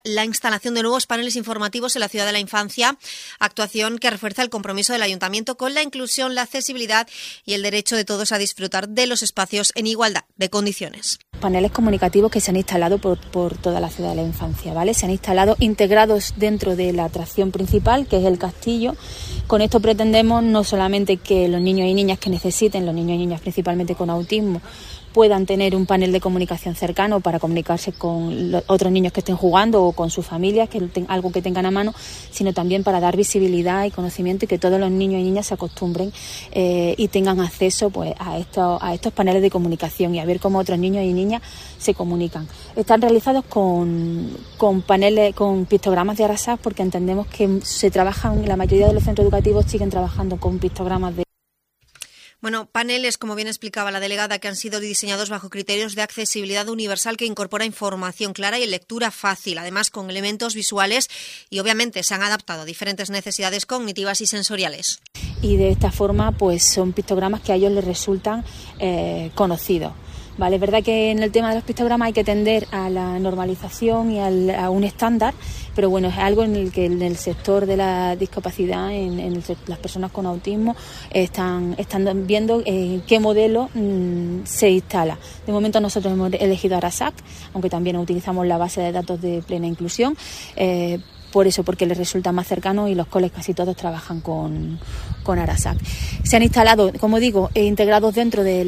la instalación de nuevos paneles informativos en la Ciudad de la Infancia, actuación que refuerza el compromiso del Ayuntamiento con la inclusión, la accesibilidad y el derecho de todos a disfrutar de los espacios en igualdad de condiciones. Paneles comunicativos que se han instalado por toda la Ciudad de la Infancia, ¿vale? Se han instalado integrados dentro de la atracción principal, que es el castillo. Con esto pretendemos no solamente que los niños y niñas que necesiten, los niños y niñas principalmente con autismo, puedan tener un panel de comunicación cercano para comunicarse con los otros niños que estén jugando o con sus familias, algo que tengan a mano, sino también para dar visibilidad y conocimiento y que todos los niños y niñas se acostumbren y tengan acceso pues a estos paneles de comunicación y a ver cómo otros niños y niñas se comunican. Están realizados con paneles, con pictogramas de Arasac, porque entendemos que se trabajan, la mayoría de los centros educativos siguen trabajando con pictogramas de... Bueno, paneles, como bien explicaba la delegada, que han sido diseñados bajo criterios de accesibilidad universal que incorpora información clara y lectura fácil, además con elementos visuales y obviamente se han adaptado a diferentes necesidades cognitivas y sensoriales. Y de esta forma pues son pictogramas que a ellos les resultan conocidos. Vale, es verdad que en el tema de los pictogramas hay que tender a la normalización y a un estándar, pero bueno, es algo en el que en el sector de la discapacidad, las personas con autismo, están viendo qué modelo se instala. De momento nosotros hemos elegido Arasac, aunque también utilizamos la base de datos de Plena Inclusión, por eso, porque les resulta más cercano y los coles casi todos trabajan con Arasac. Se han instalado, como digo, integrados dentro de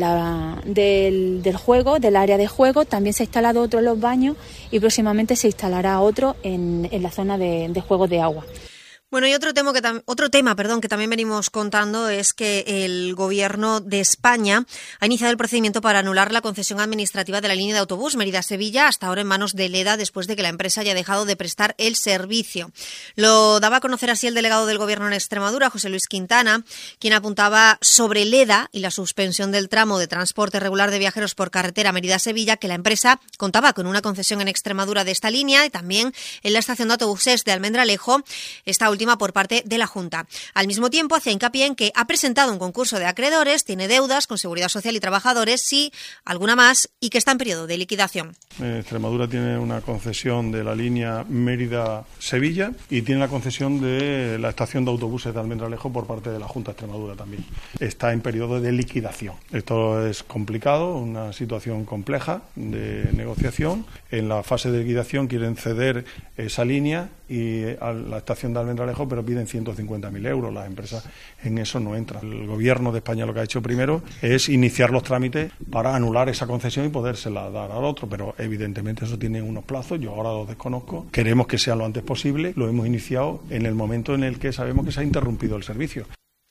del juego, del área de juego. También se ha instalado otro en los baños y próximamente se instalará otro en la zona de juegos de agua. Bueno, y otro tema que también venimos contando es que el Gobierno de España ha iniciado el procedimiento para anular la concesión administrativa de la línea de autobús Mérida-Sevilla, hasta ahora en manos de Leda, después de que la empresa haya dejado de prestar el servicio. Lo daba a conocer así el delegado del Gobierno en Extremadura, José Luis Quintana, quien apuntaba sobre Leda y la suspensión del tramo de transporte regular de viajeros por carretera Mérida-Sevilla, que la empresa contaba con una concesión en Extremadura de esta línea y también en la estación de autobuses de Almendralejo, esta última por parte de la Junta. Al mismo tiempo, hacía hincapié en que ha presentado un concurso de acreedores, tiene deudas con Seguridad Social y Trabajadores y alguna más, y que está en periodo de liquidación. Extremadura tiene una concesión de la línea Mérida-Sevilla y tiene la concesión de la estación de autobuses de Almendralejo por parte de la Junta de Extremadura también. Está en periodo de liquidación. Esto es complicado, una situación compleja de negociación. En la fase de liquidación quieren ceder esa línea y a la estación de Almendralejo, pero piden 150.000 euros. Las empresas en eso no entran. El Gobierno de España lo que ha hecho primero es iniciar los trámites para anular esa concesión y podérsela dar al otro, pero evidentemente eso tiene unos plazos, yo ahora los desconozco. Queremos que sea lo antes posible, lo hemos iniciado en el momento en el que sabemos que se ha interrumpido el servicio.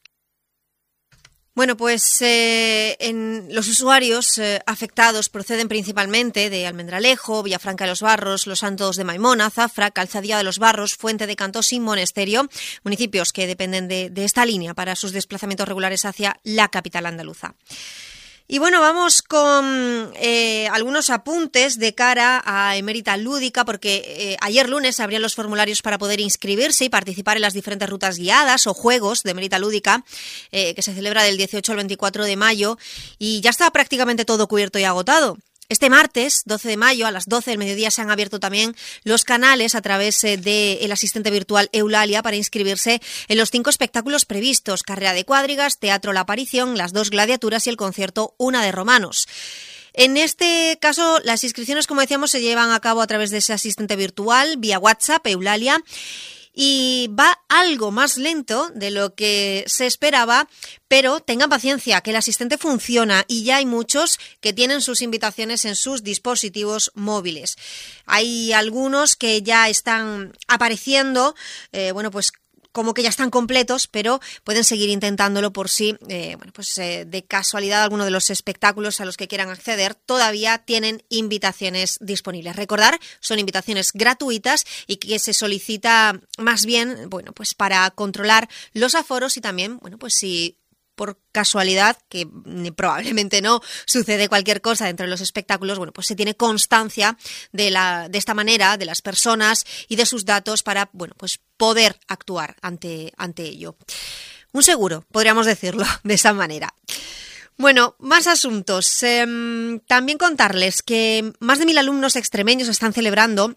Bueno, pues los usuarios afectados proceden principalmente de Almendralejo, Villafranca de los Barros, Los Santos de Maimona, Zafra, Calzadilla de los Barros, Fuente de Cantós y Monesterio, municipios que dependen de esta línea para sus desplazamientos regulares hacia la capital andaluza. Y bueno, vamos con algunos apuntes de cara a Emérita Lúdica, porque ayer lunes se abrían los formularios para poder inscribirse y participar en las diferentes rutas guiadas o juegos de Emérita Lúdica, que se celebra del 18 al 24 de mayo, y ya está prácticamente todo cubierto y agotado. Este martes, 12 de mayo, a las 12 del mediodía, se han abierto también los canales a través del asistente virtual Eulalia para inscribirse en los 5 espectáculos previstos: carrera de cuadrigas, teatro La Aparición, las 2 gladiaturas y el concierto Una de Romanos. En este caso, las inscripciones, como decíamos, se llevan a cabo a través de ese asistente virtual, vía WhatsApp, Eulalia, y va algo más lento de lo que se esperaba, pero tengan paciencia, que el asistente funciona y ya hay muchos que tienen sus invitaciones en sus dispositivos móviles. Hay algunos que ya están apareciendo, pues como que ya están completos, pero pueden seguir intentándolo por si, de casualidad, alguno de los espectáculos a los que quieran acceder todavía tienen invitaciones disponibles. Recordar, son invitaciones gratuitas y que se solicita más bien, para controlar los aforos y también, si por casualidad, que probablemente no, sucede cualquier cosa dentro de los espectáculos, se tiene constancia de esta manera de las personas y de sus datos para, poder actuar ante ello. Un seguro, podríamos decirlo de esa manera. Bueno, más asuntos. También contarles que más de 1.000 alumnos extremeños están celebrando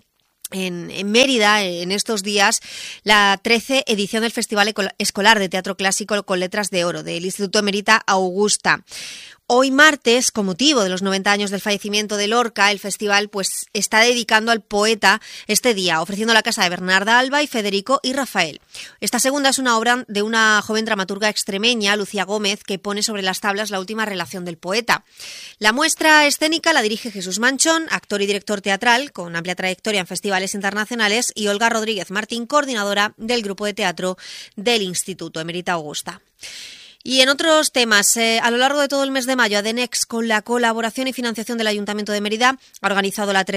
en Mérida en estos días la 13ª edición del Festival Escolar de Teatro Clásico con Letras de Oro del Instituto Emerita Augusta. Hoy martes, con motivo de los 90 años del fallecimiento de Lorca, el festival pues está dedicando al poeta este día, ofreciendo la casa de Bernarda Alba y Federico y Rafael. Esta segunda es una obra de una joven dramaturga extremeña, Lucía Gómez, que pone sobre las tablas la última relación del poeta. La muestra escénica la dirige Jesús Manchón, actor y director teatral, con amplia trayectoria en festivales internacionales, y Olga Rodríguez Martín, coordinadora del grupo de teatro del Instituto Emerita Augusta. Y en otros temas, a lo largo de todo el mes de mayo, ADENEX, con la colaboración y financiación del Ayuntamiento de Mérida, ha organizado la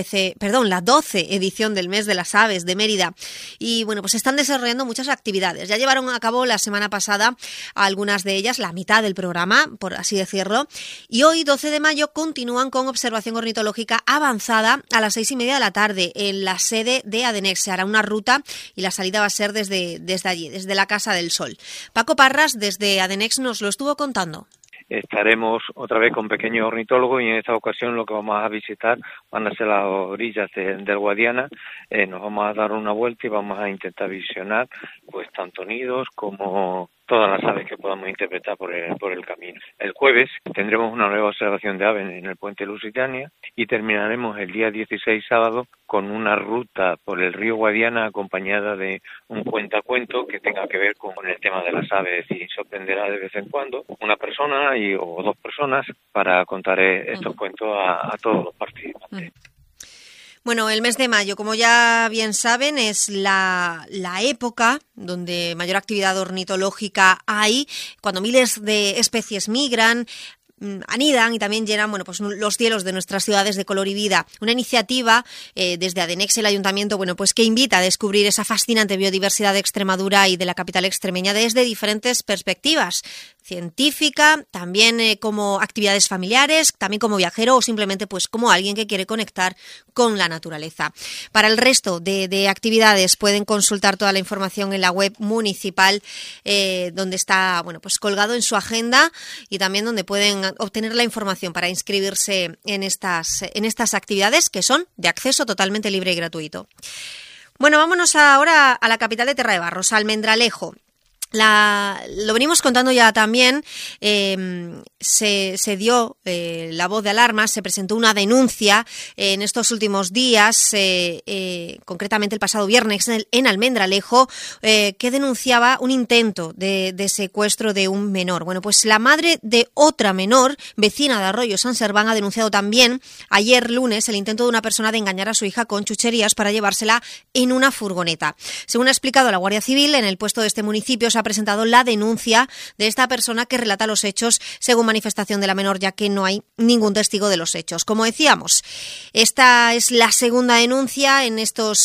12ª edición del Mes de las Aves de Mérida. Y bueno, pues están desarrollando muchas actividades. Ya llevaron a cabo la semana pasada algunas de ellas, la mitad del programa, por así decirlo. Y hoy, 12 de mayo, continúan con observación ornitológica avanzada a las 6:30 de la tarde en la sede de ADENEX. Se hará una ruta y la salida va a ser desde allí, desde la Casa del Sol. Paco Parras, desde ADENEX, nos lo estuvo contando. Estaremos otra vez con pequeños ornitólogos y en esta ocasión lo que vamos a visitar van a ser las orillas del Guadiana. Nos vamos a dar una vuelta y vamos a intentar visionar pues tanto nidos como todas las aves que podamos interpretar por el camino. El jueves tendremos una nueva observación de aves en el puente Lusitania y terminaremos el día 16, sábado, con una ruta por el río Guadiana acompañada de un cuentacuento que tenga que ver con el tema de las aves, y sorprenderá de vez en cuando una persona o dos personas para contar estos cuentos a todos los participantes. Bueno, el mes de mayo, como ya bien saben, es la época donde mayor actividad ornitológica hay, cuando miles de especies migran, anidan y también llenan pues los cielos de nuestras ciudades de color y vida. Una iniciativa desde ADENEX, el ayuntamiento, pues que invita a descubrir esa fascinante biodiversidad de Extremadura y de la capital extremeña desde diferentes perspectivas. Científica, también como actividades familiares, también como viajero o simplemente pues como alguien que quiere conectar con la naturaleza. Para el resto de actividades pueden consultar toda la información en la web municipal, donde está pues colgado en su agenda, y también donde pueden obtener la información para inscribirse en estas actividades, que son de acceso totalmente libre y gratuito. Bueno, vámonos ahora a la capital de Terra de Barros, Almendralejo. Lo venimos contando ya también, se dio la voz de alarma, se presentó una denuncia en estos últimos días, concretamente el pasado viernes en Almendralejo, que denunciaba un intento de secuestro de un menor. Bueno, pues la madre de otra menor, vecina de Arroyo San Serván, ha denunciado también ayer lunes el intento de una persona de engañar a su hija con chucherías para llevársela en una furgoneta. Según ha explicado la Guardia Civil, en el puesto de este municipio se ha presentado la denuncia de esta persona que relata los hechos según manifestación de la menor, ya que no hay ningún testigo de los hechos. Como decíamos, esta es la segunda denuncia en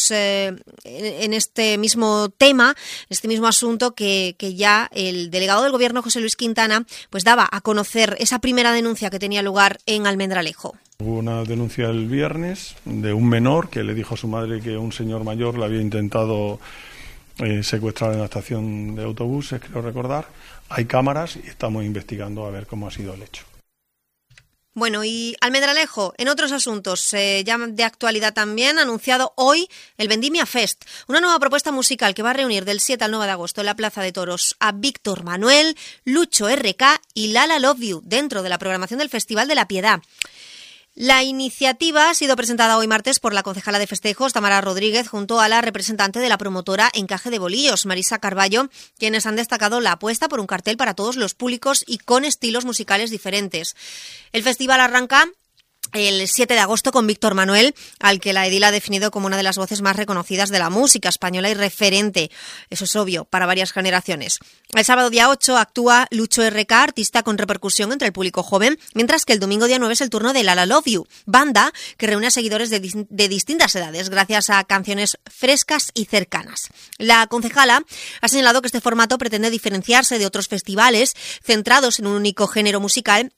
este mismo tema, este mismo asunto, que ya el delegado del Gobierno, José Luis Quintana, pues daba a conocer esa primera denuncia que tenía lugar en Almendralejo. Hubo una denuncia el viernes de un menor que le dijo a su madre que un señor mayor le había intentado secuestrar en la estación de autobuses, creo recordar. Hay cámaras y estamos investigando a ver cómo ha sido el hecho. Bueno, y Almendralejo, en otros asuntos, ya de actualidad también, ha anunciado hoy el Vendimia Fest, una nueva propuesta musical que va a reunir del 7 al 9 de agosto en la Plaza de Toros a Víctor Manuel, Lucho RK y Lala Love You, dentro de la programación del Festival de la Piedad. La iniciativa ha sido presentada hoy martes por la concejala de festejos, Tamara Rodríguez, junto a la representante de la promotora Encaje de Bolillos, Marisa Carballo, quienes han destacado la apuesta por un cartel para todos los públicos y con estilos musicales diferentes. El festival arranca el 7 de agosto con Víctor Manuel, al que la edil ha definido como una de las voces más reconocidas de la música española y referente, eso es obvio, para varias generaciones. El sábado día 8 actúa Lucho RK, artista con repercusión entre el público joven, mientras que el domingo día 9 es el turno de Lala Love You, banda que reúne a seguidores de distintas edades gracias a canciones frescas y cercanas. La concejala ha señalado que este formato pretende diferenciarse de otros festivales centrados en un único género musical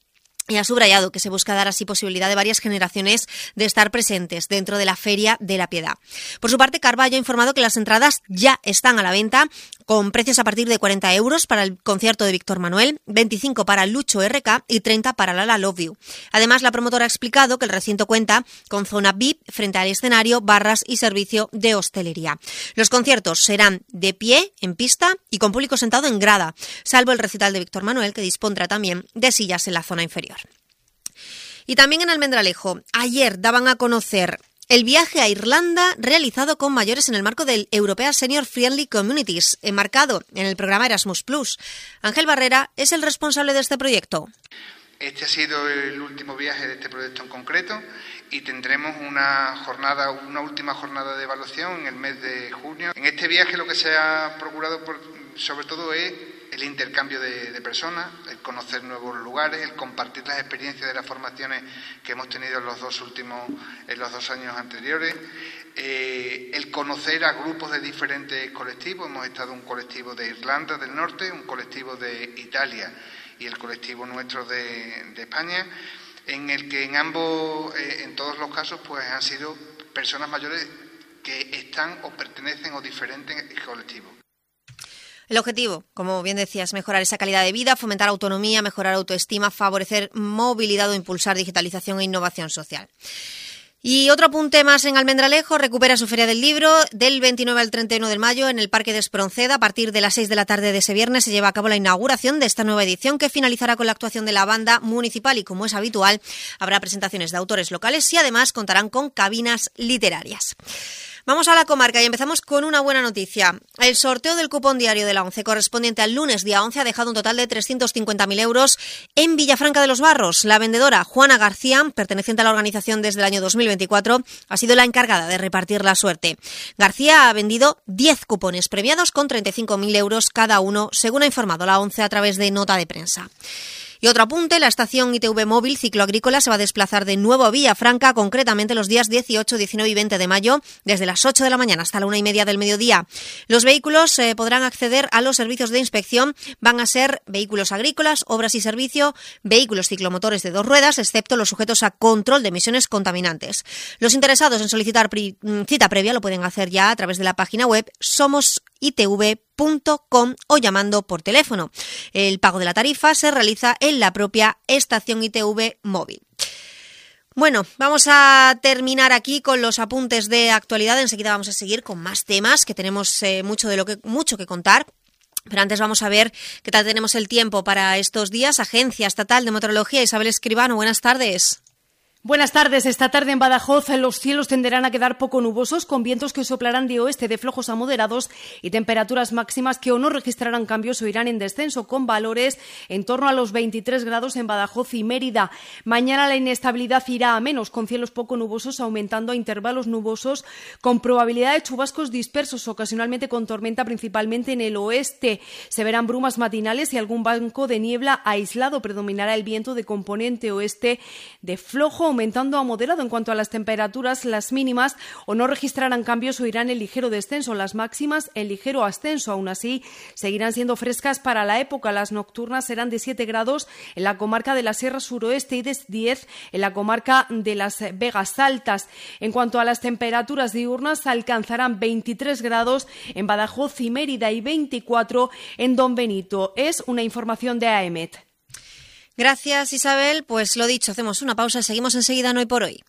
y ha subrayado que se busca dar así posibilidad de varias generaciones de estar presentes dentro de la Feria de la Piedad. Por su parte, Carballo ha informado que las entradas ya están a la venta con precios a partir de 40 euros para el concierto de Víctor Manuel, 25 para Lucho RK y 30 para Lala Love You. Además, la promotora ha explicado que el recinto cuenta con zona VIP frente al escenario, barras y servicio de hostelería. Los conciertos serán de pie, en pista y con público sentado en grada, salvo el recital de Víctor Manuel, que dispondrá también de sillas en la zona inferior. Y también en Almendralejo, ayer daban a conocer el viaje a Irlanda realizado con mayores en el marco del European Senior Friendly Communities, enmarcado en el programa Erasmus+. Ángel Barrera es el responsable de este proyecto. Este ha sido el último viaje de este proyecto en concreto y tendremos una última jornada de evaluación en el mes de junio. En este viaje lo que se ha procurado sobre todo es el intercambio de personas, el conocer nuevos lugares, el compartir las experiencias de las formaciones que hemos tenido en los 2 años anteriores, el conocer a grupos de diferentes colectivos. Hemos estado un colectivo de Irlanda del Norte, un colectivo de Italia y el colectivo nuestro de España, en el que en todos los casos pues han sido personas mayores que están o pertenecen o diferentes colectivos. El objetivo, como bien decías, mejorar esa calidad de vida, fomentar autonomía, mejorar autoestima, favorecer movilidad o impulsar digitalización e innovación social. Y otro apunte más en Almendralejo, recupera su Feria del Libro del 29 al 31 de mayo en el Parque de Espronceda. A partir de las 6 de la tarde de ese viernes se lleva a cabo la inauguración de esta nueva edición, que finalizará con la actuación de la banda municipal y, como es habitual, habrá presentaciones de autores locales y además contarán con cabinas literarias. Vamos a la comarca y empezamos con una buena noticia. El sorteo del cupón diario de la ONCE correspondiente al lunes día 11 ha dejado un total de 350.000 euros en Villafranca de los Barros. La vendedora Juana García, perteneciente a la organización desde el año 2024, ha sido la encargada de repartir la suerte. García ha vendido 10 cupones premiados con 35.000 euros cada uno, según ha informado la ONCE a través de nota de prensa. Y otro apunte, la estación ITV Móvil Ciclo Agrícola se va a desplazar de nuevo a Villafranca, concretamente los días 18, 19 y 20 de mayo, desde las 8 de la mañana hasta la 1:30 del mediodía. Los vehículos podrán acceder a los servicios de inspección. Van a ser vehículos agrícolas, obras y servicio, vehículos ciclomotores de 2 ruedas, excepto los sujetos a control de emisiones contaminantes. Los interesados en solicitar cita previa lo pueden hacer ya a través de la página web somositv.com o llamando por teléfono. El pago de la tarifa se realiza en la propia estación ITV Móvil. Bueno, vamos a terminar aquí con los apuntes de actualidad. Enseguida vamos a seguir con más temas, que tenemos mucho que contar. Pero antes vamos a ver qué tal tenemos el tiempo para estos días. Agencia Estatal de Meteorología, Isabel Escribano, buenas tardes. Buenas tardes. Esta tarde en Badajoz los cielos tenderán a quedar poco nubosos, con vientos que soplarán de oeste de flojos a moderados y temperaturas máximas que o no registrarán cambios o irán en descenso, con valores en torno a los 23 grados en Badajoz y Mérida. Mañana la inestabilidad irá a menos, con cielos poco nubosos aumentando a intervalos nubosos, con probabilidad de chubascos dispersos, ocasionalmente con tormenta, principalmente en el oeste. Se verán brumas matinales y algún banco de niebla aislado. Predominará el viento de componente oeste de flojo, aumentando a moderado. En cuanto a las temperaturas, las mínimas o no registrarán cambios o irán en ligero descenso, las máximas en ligero ascenso. Aún así, seguirán siendo frescas para la época. Las nocturnas serán de 7 grados en la comarca de la Sierra Suroeste y de 10 en la comarca de las Vegas Altas. En cuanto a las temperaturas diurnas, alcanzarán 23 grados en Badajoz y Mérida y 24 en Don Benito. Es una información de AEMET. Gracias, Isabel. Pues lo dicho, hacemos una pausa y seguimos enseguida en Hoy por Hoy.